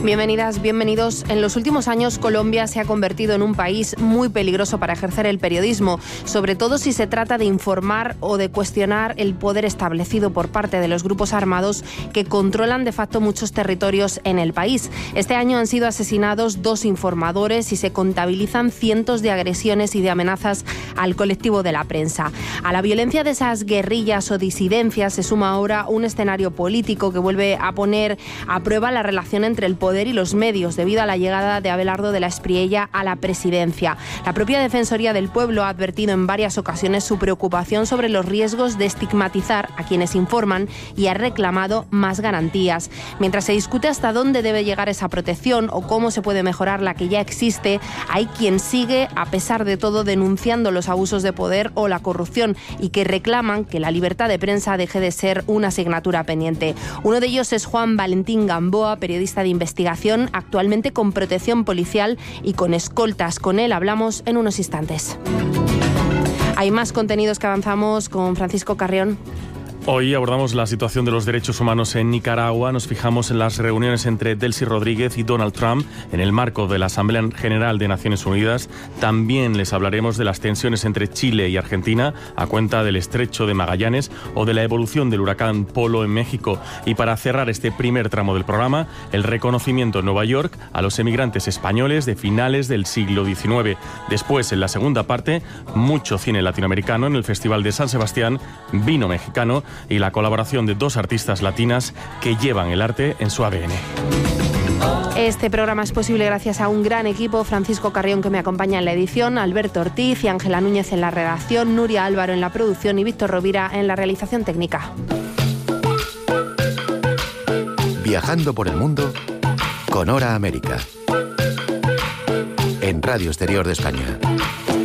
Bienvenidas, bienvenidos. En los últimos años, Colombia se ha convertido en un país muy peligroso para ejercer el periodismo, sobre todo si se trata de informar o de cuestionar el poder establecido por parte de los grupos armados que controlan de facto muchos territorios en el país. Este año han sido asesinados 2 informadores y se contabilizan cientos de agresiones y de amenazas al colectivo de la prensa. A la violencia de esas guerrillas o disidencias se suma ahora un escenario político que vuelve a poner a prueba la relación entre el poder y los medios debido a la llegada de Abelardo de la Espriella a la presidencia. La propia Defensoría del Pueblo ha advertido en varias ocasiones su preocupación sobre los riesgos de estigmatizar a quienes informan y ha reclamado más garantías. Mientras se discute hasta dónde debe llegar esa protección o cómo se puede mejorar la que ya existe, hay quien sigue, a pesar de todo, denunciando los abusos de poder o la corrupción y que reclaman que la libertad de prensa deje de ser una asignatura pendiente. Uno de ellos es Juan Valentín Gamboa, periodista de investigación, actualmente con protección policial y con escoltas. Con él hablamos en unos instantes. Hay más contenidos que avanzamos con Francisco Carrión. Hoy abordamos la situación de los derechos humanos en Nicaragua. Nos fijamos en las reuniones entre Delcy Rodríguez y Donald Trump en el marco de la Asamblea General de Naciones Unidas. También les hablaremos de las tensiones entre Chile y Argentina a cuenta del Estrecho de Magallanes o de la evolución del huracán Polo en México. Y para cerrar este primer tramo del programa, el reconocimiento en Nueva York a los emigrantes españoles de finales del siglo XIX. Después, en la segunda parte, mucho cine latinoamericano en el Festival de San Sebastián, vino mexicano y la colaboración de 2 artistas latinas que llevan el arte en su ADN. Este programa es posible gracias a un gran equipo: Francisco Carrión, que me acompaña en la edición, Alberto Ortiz y Ángela Núñez en la redacción, Nuria Álvaro en la producción y Víctor Rovira en la realización técnica. Viajando por el mundo con Hora América en Radio Exterior de España.